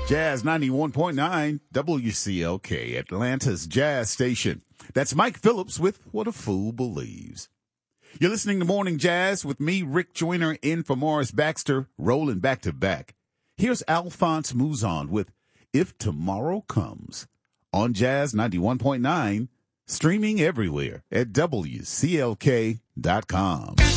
Jazz 91.9 WCLK, Atlanta's Jazz Station. That's Mike Phillips with What a Fool Believes. You're listening to Morning Jazz with me, Rick Joyner, in for Morris Baxter, rolling back to back. Here's Alphonse Mouzon with If Tomorrow Comes on Jazz 91.9, streaming everywhere at WCLK.com.